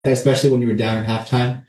especially when you were down at halftime?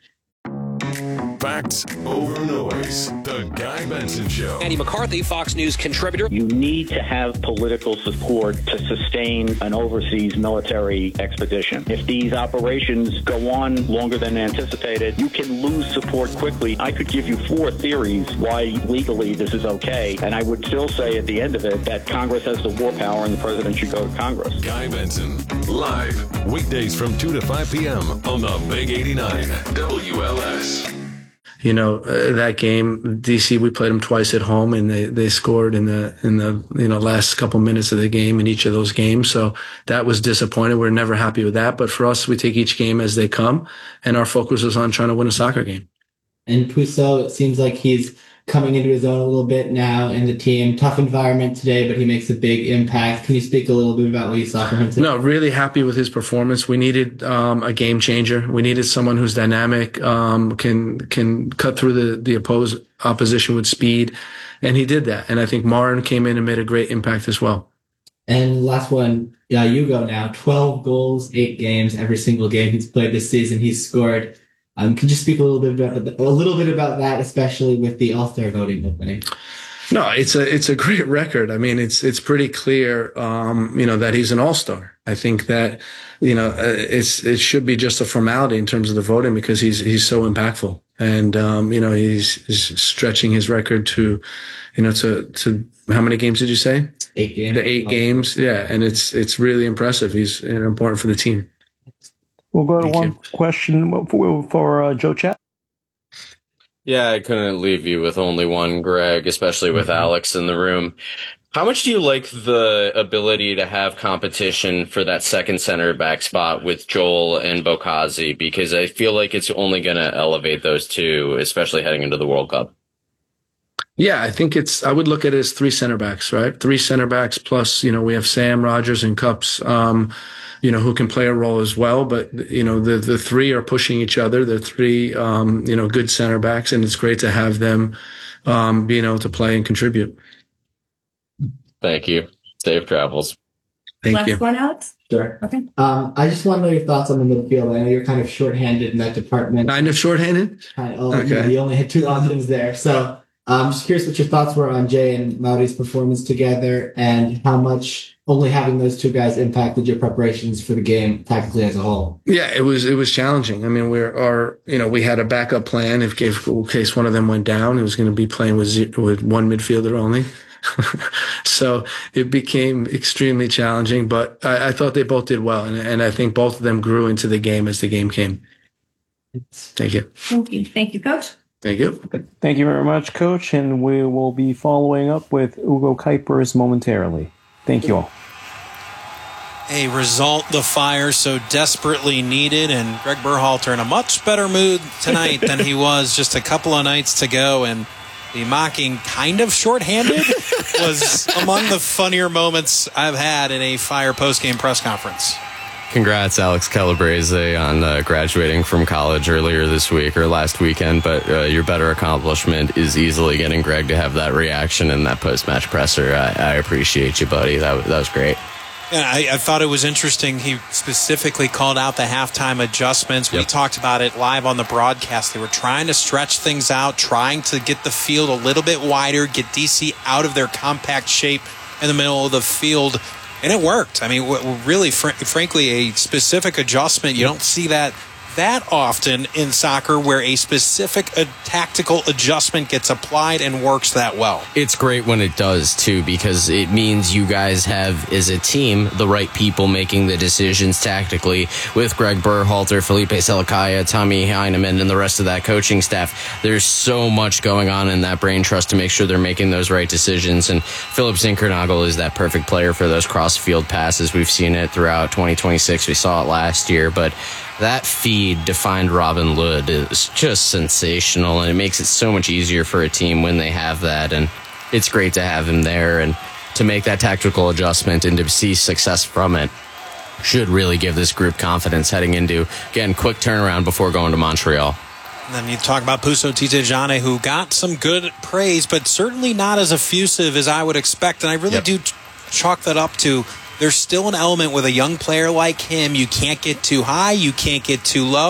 Facts over noise. The Guy Benson Show. Andy McCarthy, Fox News contributor. You need to have political support to sustain an overseas military expedition. If these operations go on longer than anticipated, you can lose support quickly. I could give you 4 theories why legally this is okay, and I would still say at the end of it that Congress has the war power and the president should go to Congress. Guy Benson, live, weekdays from 2 to 5 p.m. on the Big 89 WLS. You know, that game, DC, we played them twice at home, and they scored in the last couple minutes of the game in each of those games. So that was disappointing. We're never happy with that. But for us, we take each game as they come, and our focus is on trying to win a soccer game. And Puso, it seems like he's coming into his own a little bit now in the team. Tough environment today, but he makes a big impact. Can you speak a little bit about what you saw from him today? No, really happy with his performance. We needed a game changer. We needed someone who's dynamic, can cut through the opposition with speed, and he did that. And I think Marin came in and made a great impact as well. And last one, you go now. 12 goals, 8 games, every single game he's played this season, he's scored. Could you speak a little bit about that, especially with the All-Star voting opening? No, it's a great record. I mean, it's pretty clear, that he's an all-star. I think that, it should be just a formality in terms of the voting because he's so impactful. And, he's stretching his record to how many games did you say? 8 games. The 8 games. Yeah. And it's really impressive. He's important for the team. We'll go to one question for Joe Chat. Yeah, I couldn't leave you with only one, Greg, especially with Alex in the room. How much do you like the ability to have competition for that second center back spot with Joel and Bokazi? Because I feel like it's only going to elevate those two, especially heading into the World Cup. Yeah, I think I would look at it as 3 center backs, right? 3 center backs plus, we have Sam, Rogers, and Cups, who can play a role as well. But, the 3 are pushing each other. They're 3, good center backs, and it's great to have them being able to play and contribute. Thank you. Safe travels. Thank you. Last one, Alex? Sure. Okay. I just want to know your thoughts on the midfield. I know you're kind of shorthanded in that department. Kind of shorthanded? Okay. You only had 2 options there. So I'm just curious what your thoughts were on Jay and Mauri's performance together and how much only having those 2 guys impacted your preparations for the game tactically as a whole. Yeah, it was challenging. I mean, we had a backup plan in case one of them went down. It was going to be playing with 1 midfielder only. So it became extremely challenging, but I thought they both did well. And I think both of them grew into the game as the game came. Thank you. Thank you. Thank you, Coach. Thank you. Thank you very much, Coach. And we will be following up with Ugo Kuipers momentarily. Thank you all. A result the Fire so desperately needed, and Greg Berhalter in a much better mood tonight than he was just a couple of nights ago. And the mocking kind of shorthanded was among the funnier moments I've had in a Fire postgame press conference. Congrats, Alex Calabrese, on graduating from college earlier this week or last weekend. But your better accomplishment is easily getting Greg to have that reaction in that post-match presser. I appreciate you, buddy. That was great. And I thought it was interesting. He specifically called out the halftime adjustments. We talked about it live on the broadcast. They were trying to stretch things out, trying to get the field a little bit wider, get DC out of their compact shape in the middle of the field. And it worked. I mean, really, frankly, a specific adjustment. You don't see that often in soccer where a specific tactical adjustment gets applied and works that well. It's great when it does, too, because it means you guys have, as a team, the right people making the decisions tactically with Greg Berhalter, Felipe Selakaya, Tommy Heineman, and the rest of that coaching staff. There's so much going on in that brain trust to make sure they're making those right decisions, and Philip Zinkernagel is that perfect player for those cross-field passes. We've seen it throughout 2026. We saw it last year, but that feed defined Robin Lod is just sensational, and it makes it so much easier for a team when they have that. And it's great to have him there and to make that tactical adjustment and to see success from it should really give this group confidence heading into, again, quick turnaround before going to Montreal. And then you talk about Puso Titejane, who got some good praise, but certainly not as effusive as I would expect. And I really do chalk that up to there's still an element with a young player like him. You can't get too high, you can't get too low.